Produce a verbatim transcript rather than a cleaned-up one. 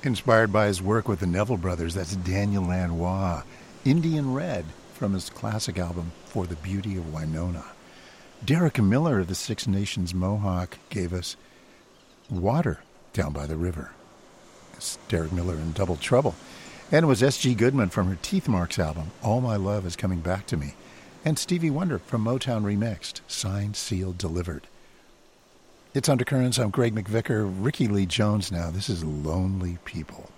Inspired by his work with the Neville Brothers, that's Daniel Lanois. Indian Red from his classic album For the Beauty of Winona. Derek Miller of the Six Nations Mohawk gave us Water Down by the River. It's Derek Miller in Double Trouble. And it was S G Goodman from her Teeth Marks album, All My Love Is Coming Back to Me. And Stevie Wonder from Motown Remixed, Signed, Sealed, Delivered. It's Undercurrents. I'm Greg McVicker. Ricky Lee Jones now. This is Lonely People.